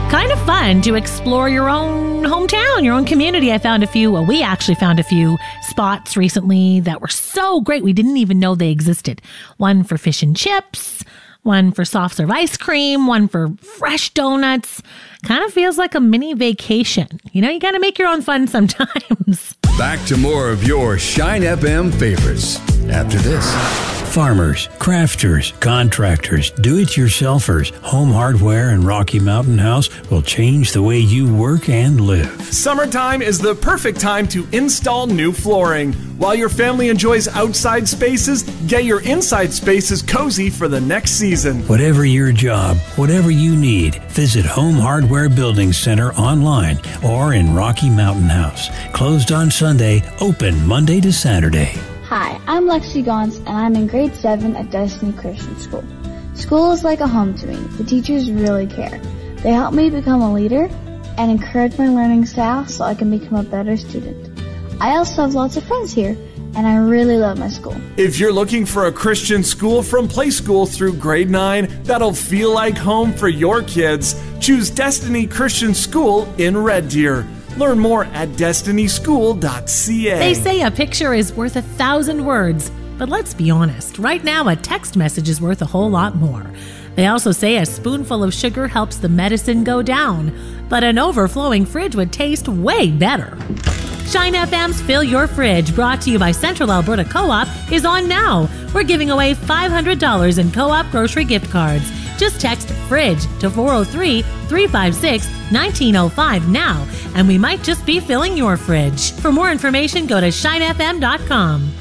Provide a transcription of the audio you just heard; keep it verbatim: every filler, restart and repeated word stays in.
kind of fun to explore your own hometown, your own community. I found a few, well, we actually found a few spots recently that were so great we didn't even know they existed. One for fish and chips, one for soft serve ice cream, one for fresh donuts. Kind of feels like a mini vacation. You know, you got to make your own fun sometimes. Back to more of your Shine F M favorites after this. Farmers, crafters, contractors, do-it-yourselfers, Home Hardware and Rocky Mountain House will change the way you work and live. Summertime is the perfect time to install new flooring. While your family enjoys outside spaces, get your inside spaces cozy for the next season. Whatever your job, whatever you need, visit Home Hardware Building Center online or in Rocky Mountain House. Closed on Sunday, open Monday to Saturday. Hi, I'm Lexi Gons, and I'm in grade seven at Destiny Christian School. School is like a home to me. The teachers really care. They help me become a leader and encourage my learning style so I can become a better student. I also have lots of friends here, and I really love my school. If you're looking for a Christian school from play school through grade nine that'll feel like home for your kids, choose Destiny Christian School in Red Deer. Learn more at destiny school dot c a. They say a picture is worth a thousand words, but let's be honest. Right now, a text message is worth a whole lot more. They also say a spoonful of sugar helps the medicine go down, but an overflowing fridge would taste way better. Shine F M's Fill Your Fridge, brought to you by Central Alberta Co-op, is on now. We're giving away five hundred dollars in Co-op grocery gift cards. Just text FRIDGE to four oh three, three five six, one nine oh five now, and we might just be filling your fridge. For more information, go to shine f m dot com.